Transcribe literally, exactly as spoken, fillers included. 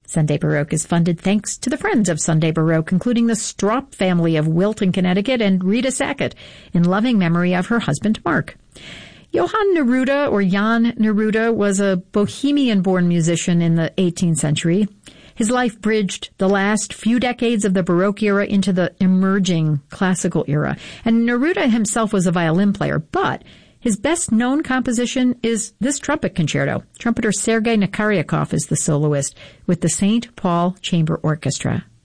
Sunday Baroque is funded thanks to the friends of Sunday Baroque, including the Straup family of Wilton, Connecticut, and Rita Sackett, in loving memory of her husband, Mark. Johann Neruda, or Jan Neruda, was a Bohemian-born musician in the eighteenth century. His life bridged the last few decades of the Baroque era into the emerging classical era. And Neruda himself was a violin player, but his best-known composition is this trumpet concerto. Trumpeter Sergei Nakaryakov is the soloist with the Saint Paul Chamber Orchestra.